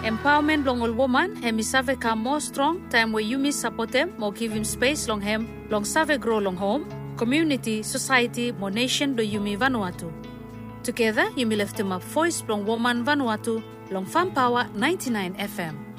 Empowerment long all woman, hemi save ka more strong, time where you miss support them, more give him space long hem, long save grow long home, community, society, more nation do yumi Vanuatu. Together, you may lift him up voice long woman Vanuatu, long Farm Power 99 FM.